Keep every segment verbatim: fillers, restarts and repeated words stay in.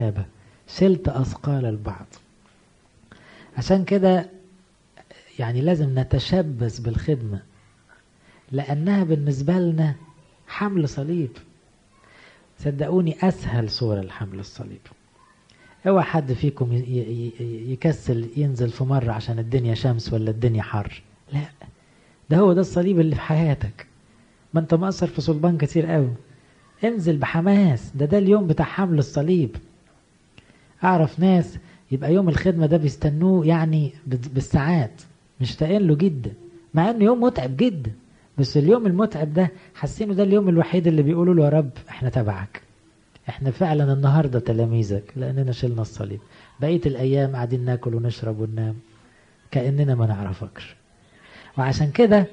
شلت أثقال البعض. عشان كده يعني لازم نتشبث بالخدمة، لأنها بالنسبة لنا حمل صليب. صدقوني أسهل صورة لحمل الصليب. اوعى حد فيكم يكسل ينزل في مرة عشان الدنيا شمس ولا الدنيا حر، لا، ده هو ده الصليب اللي في حياتك. ما انت مقصر في صلبان كتير قوي، انزل بحماس، ده ده اليوم بتاع حمل الصليب. اعرف ناس يبقى يوم الخدمة ده بيستنوه يعني بالساعات، مشتاقين له جدا، مع انه يوم متعب جدا، بس اليوم المتعب ده حاسينه ده اليوم الوحيد اللي بيقولوا له يا رب احنا تبعك، احنا فعلا النهاردة تلاميذك لاننا شلنا الصليب. بقية الايام قاعدين ناكل ونشرب وننام كأننا ما نعرفكش. وعشان كده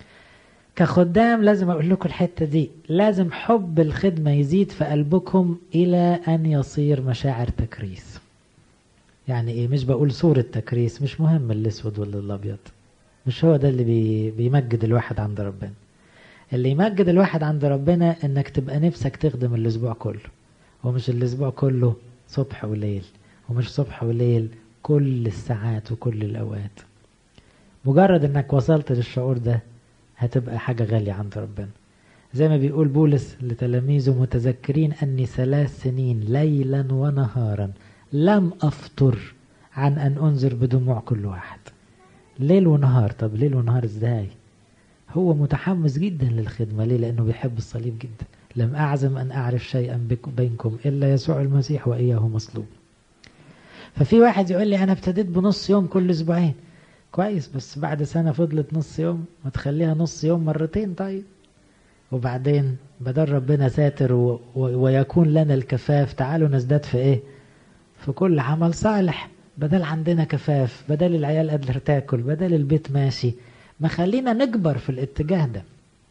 كخدام لازم اقول لكم الحتة دي، لازم حب الخدمة يزيد في قلبكم الى ان يصير مشاعر تكريس. يعني ايه؟ مش بقول صورة تكريس، مش مهم الاسود ولا الابيض، مش هو ده اللي بي بيمجد الواحد عند ربنا. اللي يمجد الواحد عند ربنا انك تبقى نفسك تخدم الاسبوع كله، ومش الاسبوع كله صبح وليل، ومش صبح وليل كل الساعات وكل الاوقات. مجرد انك وصلت للشعور ده هتبقى حاجة غالية عند ربنا. زي ما بيقول بولس لتلاميذه: متذكرين اني ثلاث سنين ليلا ونهارا لم افطر عن ان انذر بدموع كل واحد. ليل ونهار. طب ليل ونهار ازاي؟ هو متحمس جدا للخدمة. ليه؟ لانه بيحب الصليب جدا. لم اعزم ان اعرف شيئا بينكم الا يسوع المسيح واياه مصلوب. ففي واحد يقول لي انا ابتديت بنص يوم كل اسبوعين، كويس، بس بعد سنة فضلت نص يوم، ما تخليها نص يوم مرتين طيب. وبعدين بدل ربنا ساتر و... و... ويكون لنا الكفاف، تعالوا نزداد في ايه؟ في كل عمل صالح. بدل عندنا كفاف، بدل العيال قادرة تاكل، بدل البيت ماشي، ما خلينا نكبر في الاتجاه ده.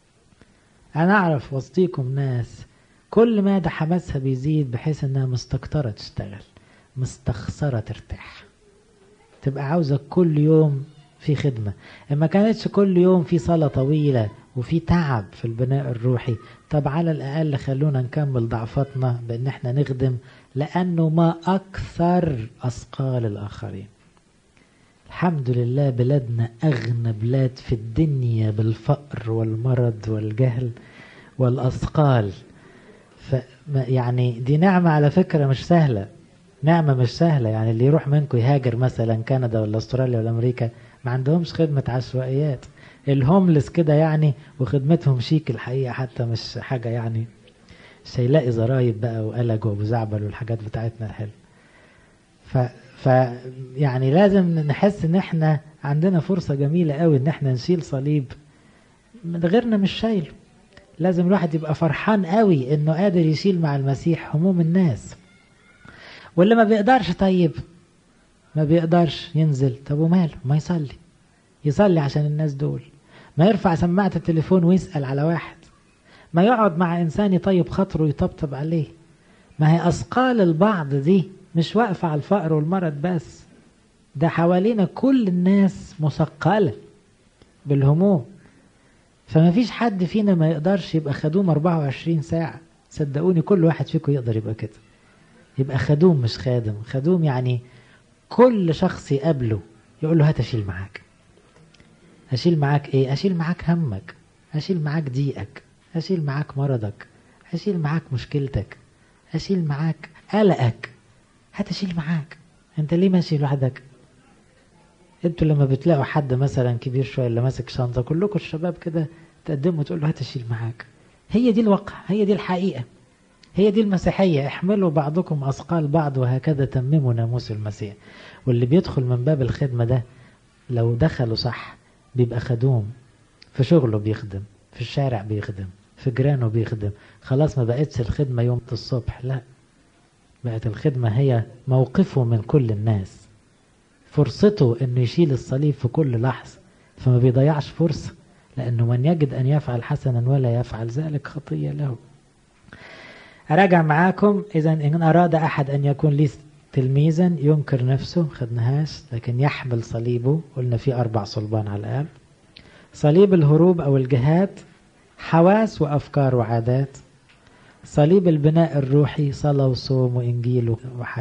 انا اعرف وسطيكم ناس كل ما ده حماسها بيزيد بحيث انها مستكترة تشتغل، مستخسرة ترتاح، تبقى عاوزة كل يوم في خدمة. اما كانتش كل يوم في صلاة طويلة وفي تعب في البناء الروحي، طب على الاقل خلونا نكمل ضعفاتنا بان احنا نخدم، لانه ما اكثر اثقال الاخرين. الحمد لله بلادنا اغنى بلاد في الدنيا بالفقر والمرض والجهل والاثقال. ف يعني دي نعمة على فكرة مش سهلة، نعمة مش سهلة. يعني اللي يروح منكم يهاجر مثلا كندا ولا استراليا ولا امريكا ما عندهمش خدمة عشوائيات. الهوملس كده يعني، وخدمتهم شيك الحقيقة، حتى مش حاجة يعني، مش هيلاقي ضرايب بقى وقلق وابو زعبل والحاجات بتاعتنا الحلوة. ف... ف يعني لازم نحس ان احنا عندنا فرصة جميلة قوي ان احنا نشيل صليب من غيرنا مش شايله. لازم الواحد يبقى فرحان قوي انه قادر يشيل مع المسيح هموم الناس. واللي ما بيقدرش طيب ما بيقدرش ينزل، طب وماله؟ ما يصلي، يصلي عشان الناس دول، ما يرفع سماعة التليفون ويسأل على واحد، ما يقعد مع إنسان يطيب خاطره ويطبطب عليه. ما هي أثقال البعض دي مش واقفة على الفقر والمرض بس، ده حوالينا كل الناس مثقلة بالهموم. فما فيش حد فينا ما يقدرش يبقى خدوم أربعة وعشرين ساعة. صدقوني كل واحد فيكم يقدر يبقى كده، يبقى خدوم مش خادم. خدوم يعني كل شخص يقابله يقول له هات اشيل معاك. اشيل معاك ايه؟ اشيل معاك همك، اشيل معاك ضيقك، اشيل معاك مرضك، اشيل معاك مشكلتك، اشيل معاك قلقك، هات اشيل معاك. انت ليه ماشي لوحدك؟ انتوا لما بتلاقوا حد مثلا كبير شويه اللي ماسك شنطه، كلكم الشباب كده تقدموا تقول له هات اشيل معاك. هي دي الواقع، هي دي الحقيقه، هي دي المسيحية. احملوا بعضكم أثقال بعض وهكذا تمموا ناموس المسيح. واللي بيدخل من باب الخدمة ده لو دخلوا صح بيبقى خدوم، في شغله بيخدم، في الشارع بيخدم، في جيرانه بيخدم. خلاص ما بقتش الخدمة يوم الصبح، لا، بقت الخدمة هي موقفه من كل الناس، فرصته انه يشيل الصليب في كل لحظة، فما بيضيعش فرصة، لأنه من يجد أن يفعل حسنا ولا يفعل ذلك خطية له. أراجع معاكم. إذا إن أراد أحد أن يكون لي تلميذا ينكر نفسه، خدناهاش، لكن يحمل صليبه. قلنا في أربع صلبان على الأقل. صليب الهروب أو الجهاد، حواس وأفكار وعادات، صليب البناء الروحي صلاة وصوم وإنجيل وحياة.